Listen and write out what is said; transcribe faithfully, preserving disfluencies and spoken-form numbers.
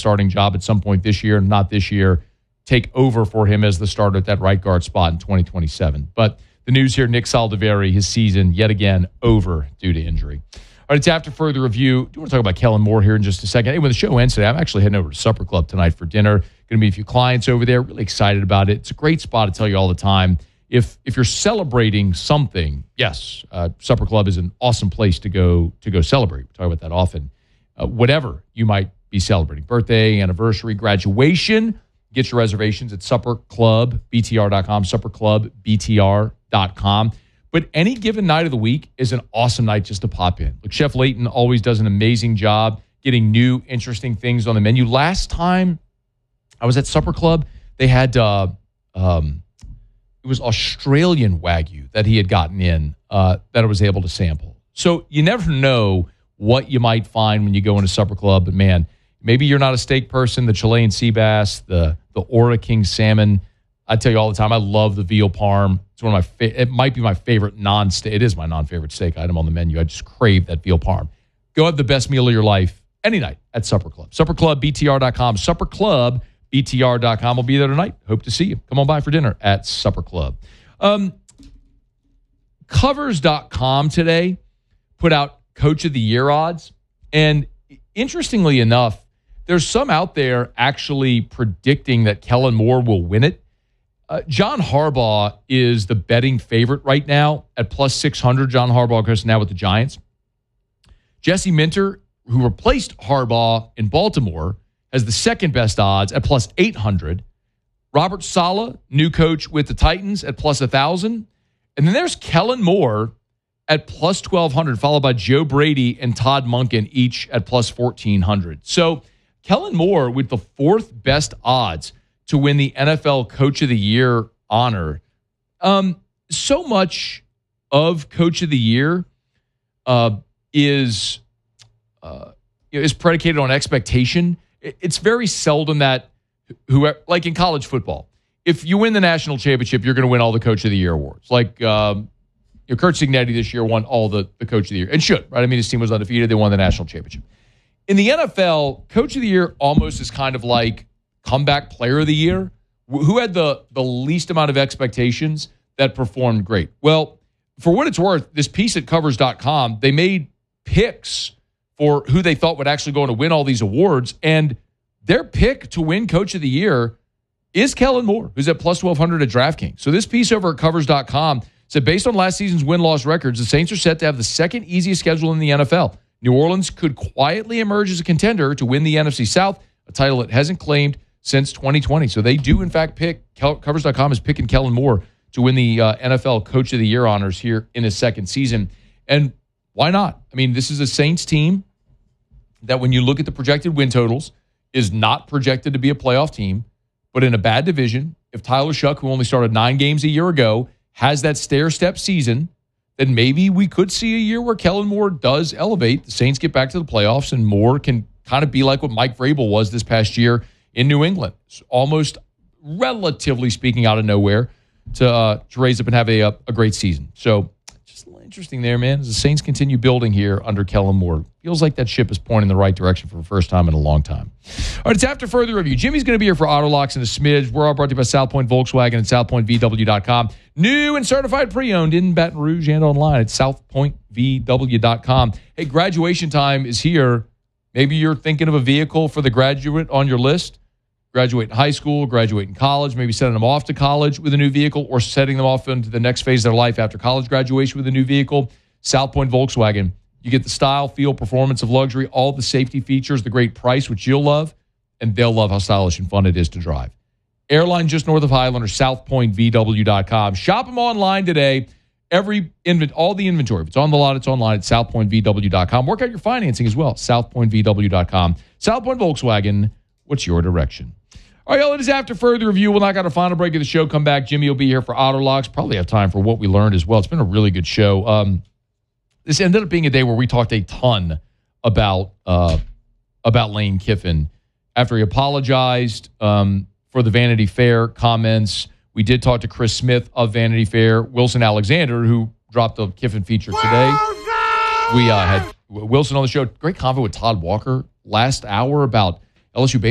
starting job at some point this year, not this year, take over for him as the starter at that right guard spot in twenty twenty-seven. But the news here, Nick Saldiveri, his season yet again over due to injury. All right, it's after further review. Do want to talk about Kellen Moore here in just a second. Hey, when the show ends today, I'm actually heading over to Supper Club tonight for dinner. Going to meet a few clients over there. Really excited about it. It's a great spot, I tell you all the time. If if you're celebrating something, yes, uh, Supper Club is an awesome place to go to go celebrate. We talk about that often. Uh, whatever you might be celebrating, birthday, anniversary, graduation, get your reservations at supper club b t r dot com, supper club b t r dot com. But any given night of the week is an awesome night just to pop in. Look, Chef Layton always does an amazing job getting new, interesting things on the menu. Last time I was at Supper Club, they had, uh, um, it was Australian Wagyu that he had gotten in uh, that I was able to sample. So you never know what you might find when you go into Supper Club. But, man, maybe you're not a steak person, the Chilean sea bass, the, the Ora King salmon. I tell you all the time, I love the veal parm. It's one of my fa- it might be my favorite non-steak. It is my non-favorite steak item on the menu. I just crave that veal parm. Go have the best meal of your life any night at Supper Club. supper club b t r dot com. supper club b t r dot com. We'll be there tonight. Hope to see you. Come on by for dinner at Supper Club. Um, covers dot com today put out Coach of the Year odds. And interestingly enough, there's some out there actually predicting that Kellen Moore will win it. Uh, John Harbaugh is the betting favorite right now at plus six hundred. John Harbaugh, of course, now with the Giants. Jesse Minter, who replaced Harbaugh in Baltimore, has the second best odds at plus eight hundred. Robert Saleh, new coach with the Titans, at plus one thousand. And then there's Kellen Moore at plus twelve hundred, followed by Joe Brady and Todd Monken, each at plus fourteen hundred. So Kellen Moore with the fourth best odds to win the N F L Coach of the Year honor. Um, so much of Coach of the Year uh, is uh, is predicated on expectation. It's very seldom that whoever, like in college football, if you win the national championship, you're going to win all the Coach of the Year awards. Like um, you know, Kurt Cignetti this year won all the, the Coach of the Year, and should, right? I mean, his team was undefeated. They won the national championship. In the N F L, Coach of the Year almost is kind of like comeback player of the year. Who had the, the least amount of expectations that performed great? Well, for what it's worth, this piece at covers dot com, they made picks for who they thought would actually go on to win all these awards, and their pick to win Coach of the Year is Kellen Moore, who's at plus twelve hundred at DraftKings. So this piece over at covers dot com said, based on last season's win-loss records, the Saints are set to have the second easiest schedule in the N F L. New Orleans could quietly emerge as a contender to win the N F C South, a title it hasn't claimed since twenty twenty. So they do, in fact, pick, covers dot com is picking Kellen Moore to win the uh, N F L Coach of the Year honors here in his second season. And why not? I mean, this is a Saints team that, when you look at the projected win totals, is not projected to be a playoff team, but in a bad division. If Tyler Shuck, who only started nine games a year ago, has that stair-step season, then maybe we could see a year where Kellen Moore does elevate. The Saints get back to the playoffs, and Moore can kind of be like what Mike Vrabel was this past year in New England. It's almost, relatively speaking, out of nowhere to, uh, to raise up and have a, a great season. So just a little interesting there, man, as the Saints continue building here under Kellen Moore. Feels like that ship is pointing in the right direction for the first time in a long time. All right, it's after further review. Jimmy's going to be here for Auto Locks in a smidge. We're all brought to you by South Point Volkswagen and south point v w dot com. New and certified pre-owned in Baton Rouge and online at south point v w dot com. Hey, graduation time is here. Maybe you're thinking of a vehicle for the graduate on your list. Graduate in high school, graduate in college, maybe sending them off to college with a new vehicle, or setting them off into the next phase of their life after college graduation with a new vehicle. South Point Volkswagen. You get the style, feel, performance of luxury, all the safety features, the great price, which you'll love, and they'll love how stylish and fun it is to drive. Airline just north of Highland, or south point v w dot com. Shop them online today. Every invent, all the inventory, if it's on the lot, it's online at south point v w dot com. Work out your financing as well, south point v w dot com. South Point Volkswagen, what's your direction? All right, y'all, it is after further review. We'll knock out a final break of the show. Come back. Jimmy will be here for Auto Locks. Probably have time for what we learned as well. It's been a really good show. Um, this ended up being a day where we talked a ton about uh, about Lane Kiffin. After he apologized um, for the Vanity Fair comments, we did talk to Chris Smith of Vanity Fair, Wilson Alexander, who dropped a Kiffin feature today. We uh, had Wilson on the show. Great convo with Todd Walker last hour about L S U baseball.